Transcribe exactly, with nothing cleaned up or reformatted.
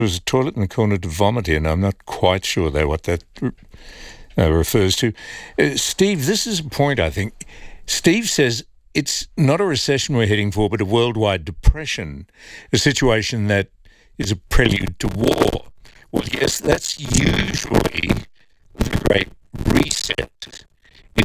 There's a toilet in the corner to vomit in. I'm not quite sure though what that uh, refers to. Uh, Steve, this is a point I think. Steve says it's not a recession we're heading for, but a worldwide depression, a situation that is a prelude to war. Well, yes, that's usually the Great Reset.